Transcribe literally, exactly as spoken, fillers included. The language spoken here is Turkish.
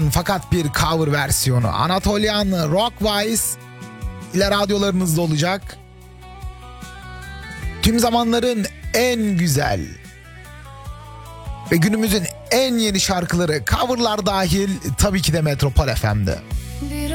şarkının fakat bir cover versiyonu. Anatolian Rockwise ile radyolarınızda olacak. Tüm zamanların en güzel ve günümüzün en yeni şarkıları, coverlar dahil, tabii ki de Metropol F M'de. Bir